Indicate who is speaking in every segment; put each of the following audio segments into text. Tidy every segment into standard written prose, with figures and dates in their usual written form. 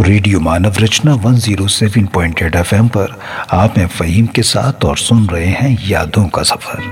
Speaker 1: Radio मानव रचना 107.8 FM पर आप हैं फ़हीम के साथ और सुन रहे हैं यादों का सफर।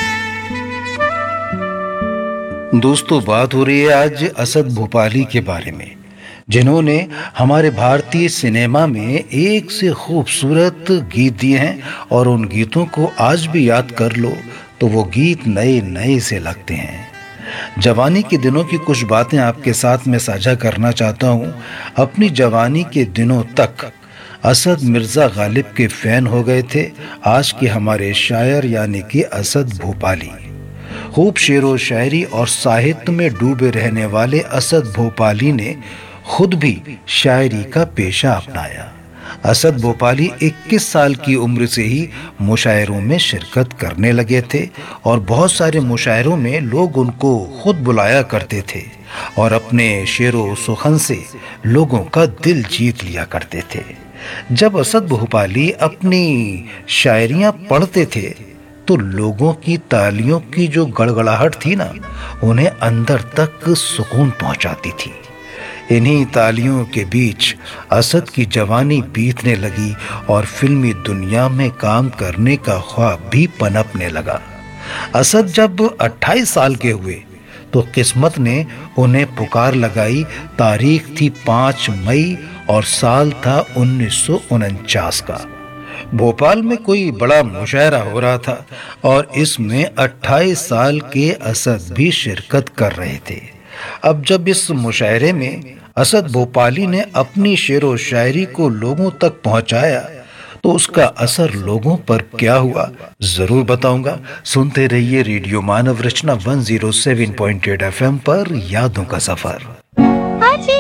Speaker 1: दोस्तों, बात हो रही है आज असद भोपाली के बारे में, जिन्होंने हमारे भारतीय सिनेमा में एक से खूबसूरत गीत दिए हैं और उन गीतों को आज भी याद कर लो तो वो गीत नए नए से लगते हैं। जवानी के दिनों की कुछ बातें आपके साथ में साझा करना चाहता हूँ। अपनी जवानी के दिनों तक असद मिर्ज़ा गालिब के फैन हो गए थे आज के हमारे शायर यानी कि असद भोपाली। खूब शेर व शायरी और साहित्य में डूबे रहने वाले असद भोपाली ने खुद भी शायरी का पेशा अपनाया। असद भोपाली 21 साल की उम्र से ही मुशायरों में शिरकत करने लगे थे और बहुत सारे मुशायरों में लोग उनको खुद बुलाया करते थे और अपने शेरो सुखन से लोगों का दिल जीत लिया करते थे। जब असद भोपाली अपनी शायरियां पढ़ते थे तो लोगों की तालियों की जो गड़गड़ाहट थी ना, उन्हें अंदर तक सुकून पहुंचाती थी। इन्हीं तालियों के बीच असद की जवानी बीतने लगी और फिल्मी दुनिया में काम करने का ख्वाब भी पनपने लगा। असद जब 28 साल के हुए तो किस्मत ने उन्हें पुकार लगाई। तारीख थी 5 मई और साल था 1949 का। भोपाल में कोई बड़ा मुशायरा हो रहा था और इसमें 28 साल के असद भी शिरकत कर रहे थे। अब जब इस मुशायरे में असद भोपाली ने अपनी शेर व शायरी को लोगों तक पहुंचाया तो उसका असर लोगों पर क्या हुआ जरूर बताऊंगा। सुनते रहिए रेडियो मानव रचना 107.8 FM पर यादों का सफर।